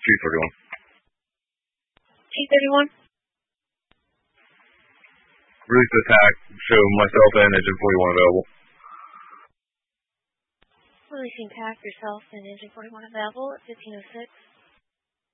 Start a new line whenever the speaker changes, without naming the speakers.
T31.
T31.
Release the attack. Show myself and Engine 41 available.
Releasing TAC, yourself and Engine 41 available at 1506.